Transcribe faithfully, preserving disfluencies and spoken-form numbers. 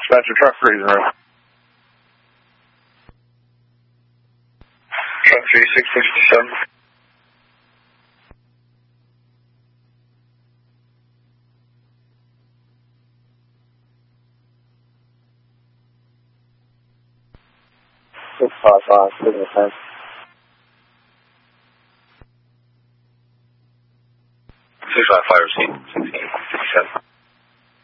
Dispatcher truck freezing room. Truck three six sixty-seven. six five five, signal ten. six five five, receipt, sixteen fifty-seven.